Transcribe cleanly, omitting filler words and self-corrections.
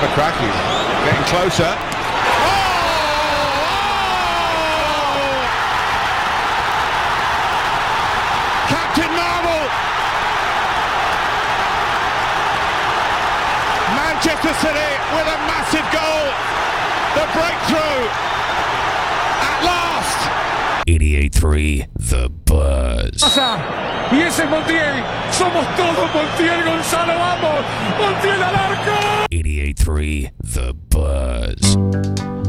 Lukaku getting closer. Captain Marvel! Manchester City with a massive goal. The breakthrough at last. 88.3 The Buzz. Y ese es Montiel. Somos todos Montiel, Gonzalo, vamos. Montiel al arco. 88.3 The Buzz.